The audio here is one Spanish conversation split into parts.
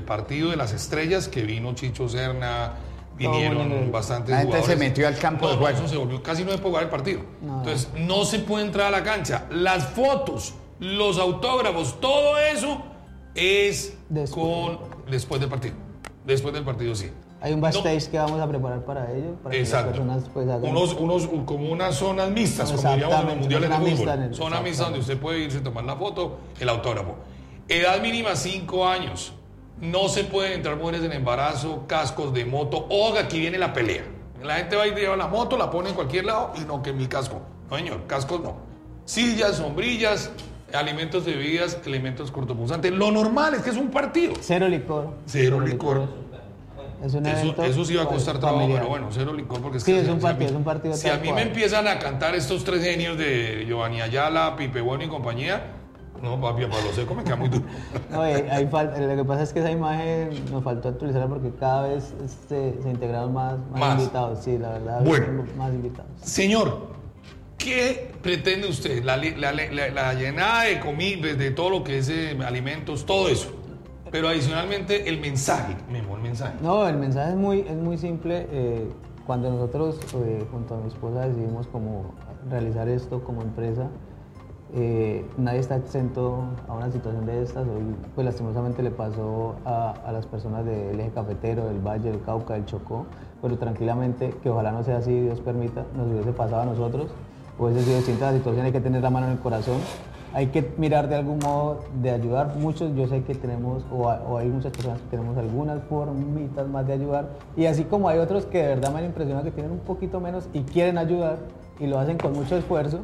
partido de las estrellas que vino Chicho Serna, vinieron bastantes la gente jugadores. se metió al campo de juego. Eso se volvió, casi no se puede jugar el partido. Entonces, no se puede entrar a la cancha. Las fotos, los autógrafos, todo eso es después del partido. Después del partido, sí. Hay un backstage que vamos a preparar para ello. Para exacto. Que las personas pues hagan... Como unas zonas mixtas, como diríamos en los mundiales de fútbol. Zona mixta donde usted puede irse a tomar la foto, el autógrafo. Edad mínima 5 años. No se pueden entrar mujeres en embarazo, cascos de moto. Oiga, aquí viene la pelea. La gente va y lleva la moto, la pone en cualquier lado y no, que mi casco. No, señor, cascos no. Sillas, sombrillas, alimentos de bebidas, elementos cortopunzantes. Lo normal es que es un partido. Cero licor. Cero licor. Es un evento, eso sí va a costar trabajo, familiar. pero bueno, cero licor porque sí, es un partido. Si a mí me empiezan a cantar estos 3 genios de Giovanni Ayala, Pipe Bueno y compañía, no, papi, para lo seco me queda muy duro. No, lo que pasa es que esa imagen nos faltó actualizarla porque cada vez se integraron más invitados. Sí, la verdad, bueno, más invitados. Señor, ¿qué pretende usted? La llenada de comida, de todo lo que es alimentos, todo eso. Pero adicionalmente el mensaje, Memo, el mensaje. No, el mensaje es muy simple. Cuando nosotros junto a mi esposa decidimos como realizar esto como empresa, nadie está exento a una situación de estas. Hoy pues lastimosamente le pasó a las personas del eje cafetero, del Valle, del Cauca, del Chocó, pero tranquilamente, que ojalá no sea así, Dios permita, nos hubiese pasado a nosotros, hubiese sido distinta la situación. Hay que tener la mano en el corazón. Hay que mirar de algún modo de ayudar. Muchos, yo sé que tenemos, o hay muchas personas que tenemos algunas formitas más de ayudar. Y así como hay otros que de verdad me han impresionado que tienen un poquito menos y quieren ayudar y lo hacen con mucho esfuerzo.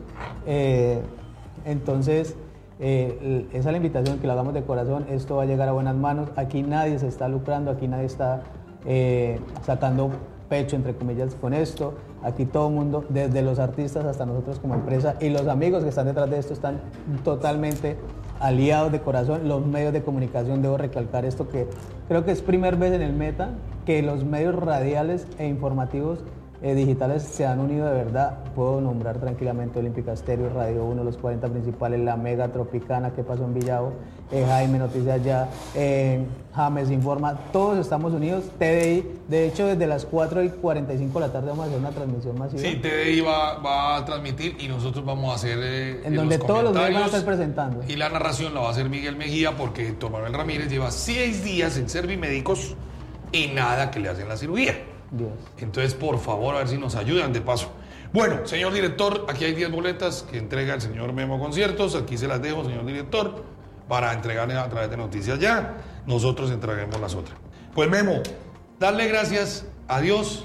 Entonces, esa es la invitación, que lo hagamos de corazón. Esto va a llegar a buenas manos. Aquí nadie se está lucrando, aquí nadie está sacando pecho, entre comillas, con esto. Aquí todo el mundo, desde los artistas hasta nosotros como empresa y los amigos que están detrás de esto, están totalmente aliados de corazón. Los medios de comunicación, debo recalcar esto, que creo que es primera vez en el Meta que los medios radiales e informativos digitales se han unido de verdad. Puedo nombrar tranquilamente Olímpica Estéreo, Radio 1, los 40 principales, La Mega, Tropicana, ¿Qué pasó en Villavo? Jaime, Noticias Ya, James Informa, todos estamos unidos. TDI, de hecho desde las 4:45 de la tarde vamos a hacer una transmisión masiva. Sí, TDI va a transmitir y nosotros vamos a hacer en donde todos los medios van a estar presentando. Y la narración la va a hacer Miguel Mejía, porque Héctor Manuel Ramírez lleva 6 días en Servimédicos y nada que le hacen la cirugía. Dios. Entonces, por favor, a ver si nos ayudan de paso. Bueno, señor director, aquí hay 10 boletas que entrega el señor Memo Conciertos. Aquí se las dejo, señor director, para entregarle a través de Noticias Ya. Nosotros entregaremos las otras. Pues, Memo, darle gracias a Dios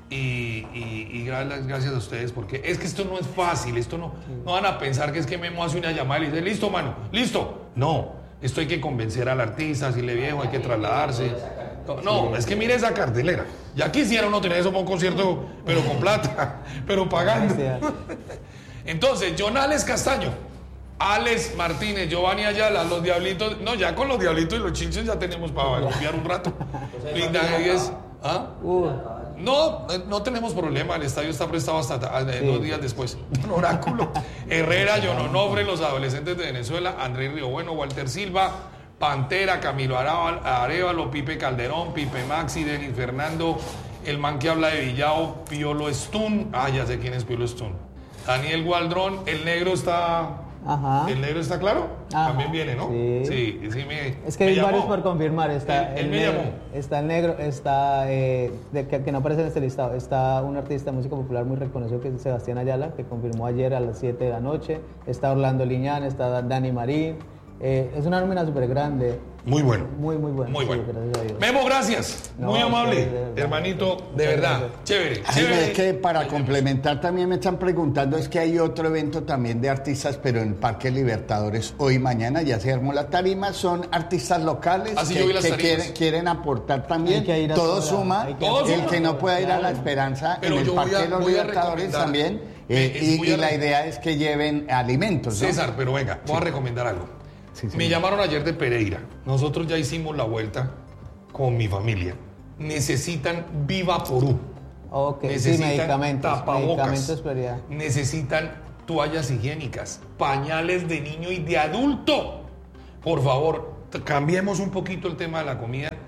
y gracias a ustedes, porque es que esto no es fácil. Esto no van a pensar que es que Memo hace una llamada y dice, listo, mano, listo. No, esto hay que convencer al artista, decirle viejo, hay que trasladarse. No, es que mire esa cartelera. Ya quisiera uno tener eso para un concierto, pero con plata, pero pagando. Entonces, Jonales Castaño, Alex Martínez, Giovanni Ayala, los Diablitos. No, ya con los Diablitos y los Chinchos ya tenemos para golpear un rato. Linda Hedges. ¿Ah? No tenemos problema. El estadio está prestado hasta 2 días después. Un oráculo. Herrera, John Onofre, los adolescentes de Venezuela, Andrés Río Bueno, Walter Silva, Pantera, Camilo Arévalo, Pipe Calderón, Pipe Maxi, Denis Fernando, el man que habla de Villao, Piolo Stun. Ya sé quién es Piolo Stun. Daniel Gualdrón, el negro está... Ajá. ¿El negro está claro? Ajá. También viene, ¿no? Sí. Es que hay varios por confirmar. Está él me negro, llamó. está el negro, está que no aparece en este listado. Está un artista de música popular muy reconocido que es Sebastián Ayala, que confirmó ayer a las 7 de la noche. Está Orlando Liñán, está Dani Marín. Es una nómina súper grande. Muy bueno. Muy bueno. Muy bueno. Gracias a Dios. Memo, gracias. Muy amable. Hermanito, de verdad. Chévere. Es que para complementar también me están preguntando, es que hay otro evento también de artistas, pero en Parque Libertadores hoy y mañana ya se armó la tarima, son artistas locales que quieren aportar también. Todo suma. El que no pueda ir a La Esperanza en el Parque de los Libertadores también. Y la idea es que lleven alimentos, ¿no? César, pero venga, voy a recomendar algo. Sí. Me llamaron ayer de Pereira. Nosotros ya hicimos la vuelta con mi familia. Necesitan Vivaporú. Necesitan tapabocas. Necesitan toallas higiénicas, pañales de niño y de adulto. Por favor, cambiemos un poquito el tema de la comida.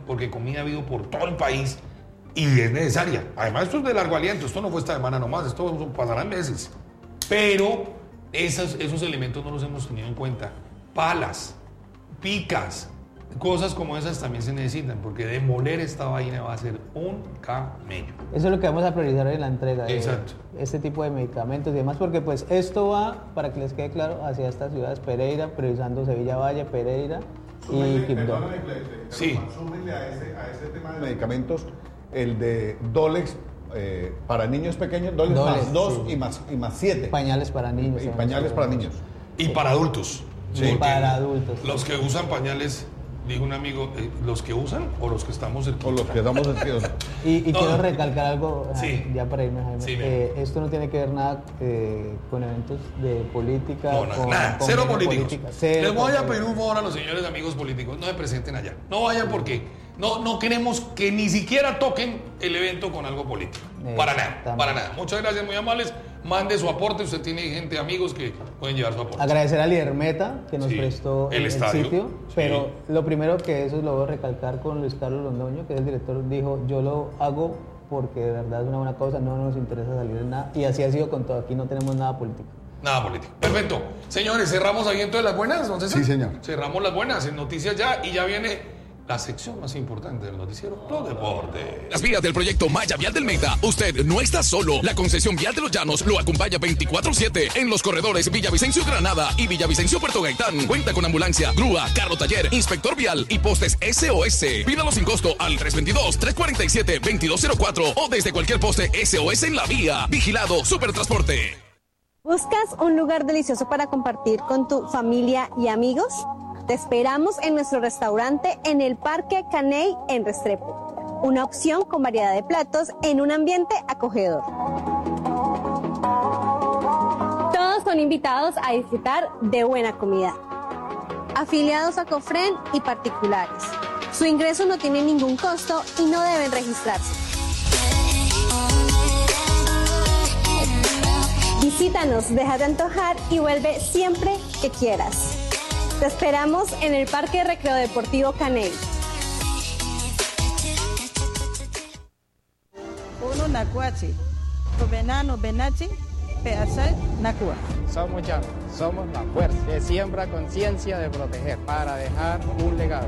porque comida ha habido por todo el país y es necesaria. Además, esto es de largo aliento, esto no fue esta semana nomás, esto pasará en meses. Pero esos elementos no los hemos tenido en cuenta. Palas, picas, cosas como esas también se necesitan, porque demoler esta vaina va a ser un camello. Eso es lo que vamos a priorizar en la entrega. Exacto. Este tipo de medicamentos y demás, porque pues esto va, para que les quede claro, hacia estas ciudades: Pereira, priorizando Sevilla Valle, Pereira y Quibdó. Sí. Súmenle a ese tema de medicamentos el de Dolex para niños pequeños, Dolex más 2 sí. y más 7. Pañales para niños. Y pañales para niños. Y para adultos. Sí, para adultos. Los que usan pañales, dijo un amigo, ¿los que usan o los que estamos cerquita? O los que estamos cerquita. Y no, quiero recalcar algo, sí. Ya para irme, Jaime. Sí, esto no tiene que ver nada con eventos de política. No, nada, cero políticos. Les voy a pedir un favor a los señores amigos políticos, no se presenten allá. No vayan porque no queremos que ni siquiera toquen el evento con algo político. Para nada. Muchas gracias, muy amables. Mande su aporte, usted tiene gente, amigos que pueden llevar su aporte. Agradecer a Líder Meta que nos prestó el sitio, pero lo primero que eso lo voy a recalcar con Luis Carlos Londoño, que es el director, dijo: yo lo hago porque de verdad es una buena causa, no nos interesa salir de nada, y así ha sido con todo, aquí no tenemos nada político. Nada político. Perfecto. Señores, cerramos ahí entonces las buenas, ¿no? Sí, señor. Cerramos las buenas en Noticias Ya y ya viene la sección más importante del noticiero, los deportes. Las vías del proyecto Malla Vial del Meta. Usted no está solo. La concesión vial de los Llanos lo acompaña 24/7 en los corredores Villavicencio Granada y Villavicencio Puerto Gaitán. Cuenta con ambulancia, grúa, carro taller, inspector vial y postes SOS. Pídalo sin costo al 322-347-2204 o desde cualquier poste SOS en la vía. Vigilado Supertransporte. ¿Buscas un lugar delicioso para compartir con tu familia y amigos? Te esperamos en nuestro restaurante en el Parque Caney en Restrepo. Una opción con variedad de platos en un ambiente acogedor. Todos son invitados a disfrutar de buena comida. Afiliados a Cofren y particulares. Su ingreso no tiene ningún costo y no deben registrarse. Visítanos, déjate antojar y vuelve siempre que quieras. Te esperamos en el Parque Recreo Deportivo Caney. Uno Nacuachi, Venano Benachi, Peazal Nacua. Somos Llanos, somos la fuerza que siembra conciencia de proteger para dejar un legado.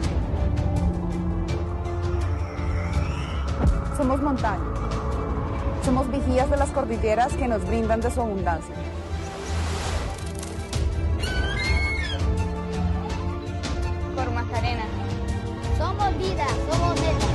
Somos montaña, somos vigías de las cordilleras que nos brindan de su abundancia. Macarena. Somos vida, somos